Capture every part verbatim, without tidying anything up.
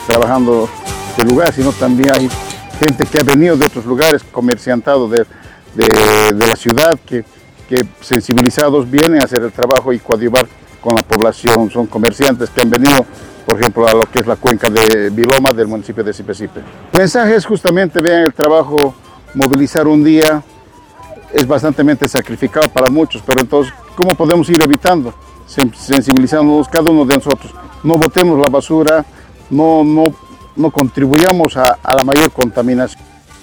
trabajando del lugar, sino también hay gente que ha venido de otros lugares, comerciantado de, de, de la ciudad, que, que sensibilizados vienen a hacer el trabajo y coadyuvar con la población. Son comerciantes que han venido, por ejemplo, a lo que es la cuenca de Viloma del municipio de Sipe-Sipe. El mensaje es justamente, vean el trabajo, movilizar un día es bastante sacrificado para muchos, pero entonces, ¿cómo podemos ir evitando? Sensibilizándonos cada uno de nosotros. No botemos la basura, no, no, no contribuyamos a, a la mayor contaminación.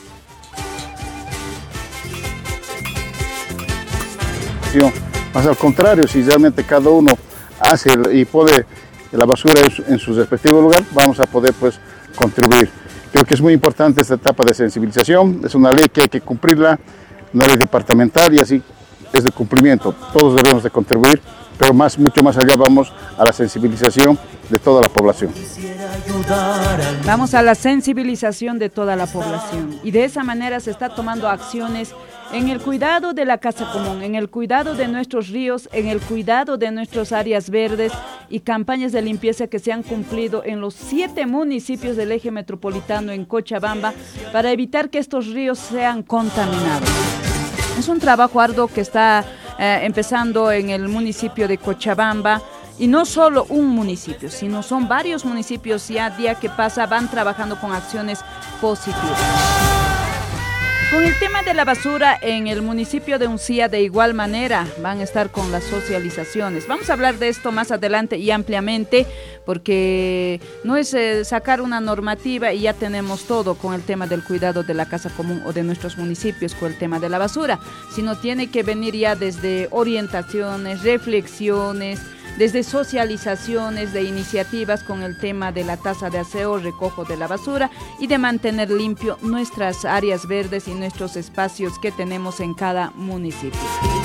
Más al contrario, si realmente cada uno hace y pone la basura en su respectivo lugar, vamos a poder pues contribuir. Creo que es muy importante esta etapa de sensibilización, es una ley que hay que cumplirla, una ley departamental y así es de cumplimiento. Todos debemos de contribuir, pero más, mucho más allá vamos a la sensibilización de toda la población. Vamos a la sensibilización de toda la población y de esa manera se está tomando acciones en el cuidado de la casa común, en el cuidado de nuestros ríos, en el cuidado de nuestras áreas verdes y campañas de limpieza que se han cumplido en los siete municipios del eje metropolitano en Cochabamba para evitar que estos ríos sean contaminados. Es un trabajo arduo que está eh, empezando en el municipio de Cochabamba. Y no solo un municipio, sino son varios municipios ya día que pasa van trabajando con acciones positivas. Con el tema de la basura en el municipio de Uncía de igual manera van a estar con las socializaciones. Vamos a hablar de esto más adelante y ampliamente porque no es eh, sacar una normativa y ya tenemos todo con el tema del cuidado de la casa común o de nuestros municipios con el tema de la basura, sino tiene que venir ya desde orientaciones, reflexiones, desde socializaciones de iniciativas con el tema de la tasa de aseo, recojo de la basura y de mantener limpio nuestras áreas verdes y nuestros espacios que tenemos en cada municipio.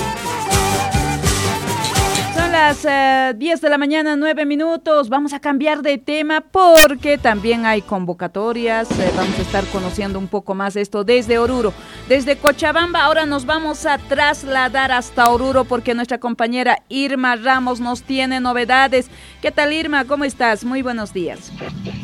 Son las eh, diez de la mañana, nueve minutos. Vamos a cambiar de tema porque también hay convocatorias. Eh, vamos a estar conociendo un poco más esto desde Oruro. Desde Cochabamba ahora nos vamos a trasladar hasta Oruro porque nuestra compañera Irma Ramos nos tiene novedades. ¿Qué tal, Irma? ¿Cómo estás? Muy buenos días.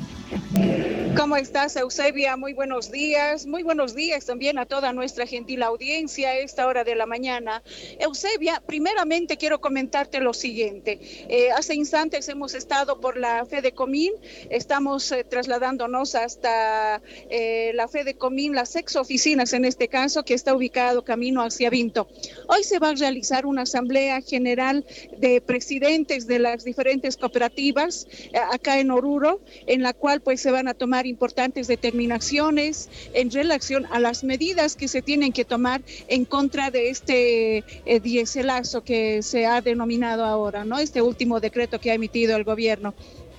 ¿Cómo estás, Eusebia? Muy buenos días. Muy buenos días también a toda nuestra gentil audiencia a esta hora de la mañana. Eusebia, primeramente quiero comentarte lo siguiente. Eh, hace instantes hemos estado por la Fedecomín, estamos eh, trasladándonos hasta eh, la Fedecomín, las ex oficinas en este caso, que está ubicado camino hacia Vinto. Hoy se va a realizar una asamblea general de presidentes de las diferentes cooperativas eh, acá en Oruro, en la cual pues se van a tomar importantes determinaciones en relación a las medidas que se tienen que tomar en contra de este eh, dieselazo que se ha denominado ahora, ¿no? Este último decreto que ha emitido el gobierno.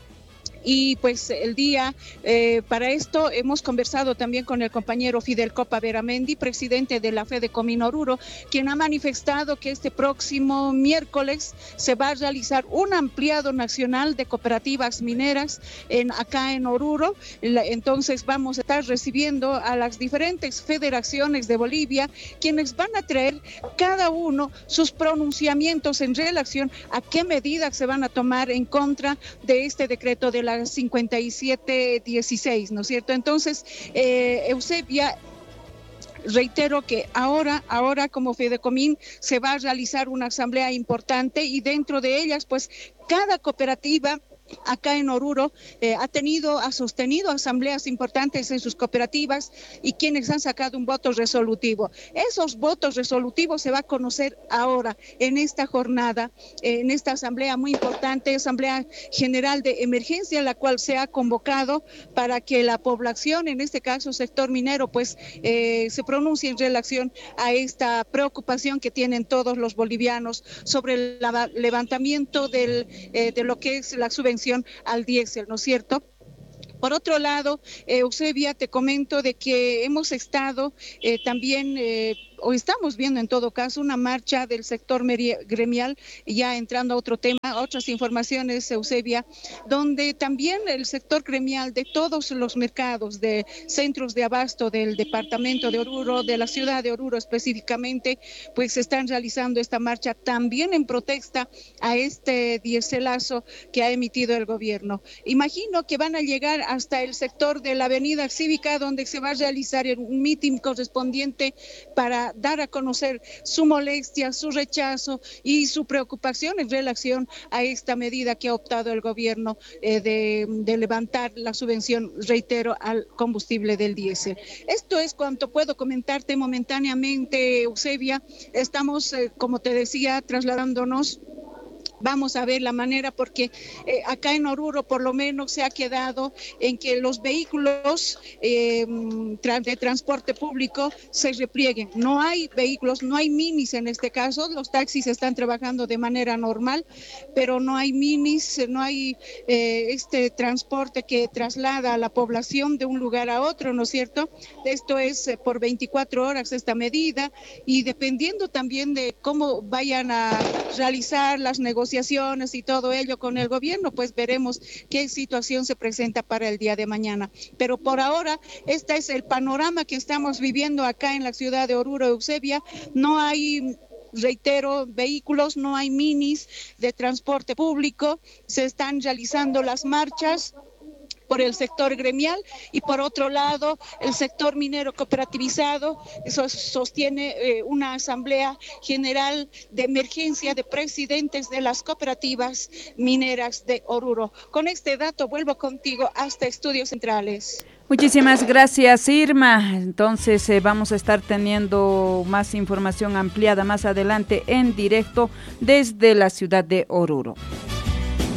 Y pues el día, eh, para esto hemos conversado también con el compañero Fidel Copa Beramendi, presidente de la Fedecomín Oruro, quien ha manifestado que este próximo miércoles se va a realizar un ampliado nacional de cooperativas mineras en, acá en Oruro. Entonces vamos a estar recibiendo a las diferentes federaciones de Bolivia, quienes van a traer cada uno sus pronunciamientos en relación a qué medidas se van a tomar en contra de este decreto de la cincuenta y siete dieciséis, ¿no es cierto? Entonces, eh, Eusebia, reitero que ahora, ahora como Fedecomín se va a realizar una asamblea importante y dentro de ellas, pues, cada cooperativa acá en Oruro eh, ha tenido, ha sostenido asambleas importantes en sus cooperativas y quienes han sacado un voto resolutivo. Esos votos resolutivos se va a conocer ahora en esta jornada, eh, en esta asamblea muy importante, asamblea general de emergencia, la cual se ha convocado para que la población, en este caso sector minero, pues eh, se pronuncie en relación a esta preocupación que tienen todos los bolivianos sobre el levantamiento del, eh, de lo que es la subvención al diésel, ¿no es cierto? Por otro lado, eh, Eusebia, te comento de que hemos estado eh, también eh, o estamos viendo en todo caso una marcha del sector gremial, ya entrando a otro tema, a otras informaciones, Eusebia, donde también el sector gremial de todos los mercados, de centros de abasto del departamento de Oruro, de la ciudad de Oruro específicamente, pues están realizando esta marcha también en protesta a este diéselazo que ha emitido el gobierno. Imagino que van a llegar hasta el sector de la avenida Cívica, donde se va a realizar un mitin correspondiente para dar a conocer su molestia, su rechazo y su preocupación en relación a esta medida que ha optado el gobierno eh, de, de levantar la subvención, reitero, al combustible del diésel. Esto es cuanto puedo comentarte momentáneamente, Eusebia. Estamos, eh, como te decía, trasladándonos. Vamos a ver la manera, porque eh, acá en Oruro por lo menos se ha quedado en que los vehículos eh, tra- de transporte público se replieguen. No hay vehículos, no hay minis en este caso, los taxis están trabajando de manera normal, pero no hay minis, no hay eh, este transporte que traslada a la población de un lugar a otro, ¿no es cierto? Esto es eh, por veinticuatro horas esta medida, y dependiendo también de cómo vayan a realizar las negociaciones y todo ello con el gobierno, pues veremos qué situación se presenta para el día de mañana. Pero por ahora, este es el panorama que estamos viviendo acá en la ciudad de Oruro, Eusebia. No hay, reitero, vehículos, no hay minis de transporte público, se están realizando las marchas por el sector gremial, y por otro lado el sector minero cooperativizado eso sostiene eh, una asamblea general de emergencia de presidentes de las cooperativas mineras de Oruro. Con este dato vuelvo contigo hasta Estudios Centrales. Muchísimas gracias, Irma. Entonces eh, vamos a estar teniendo más información ampliada más adelante en directo desde la ciudad de Oruro.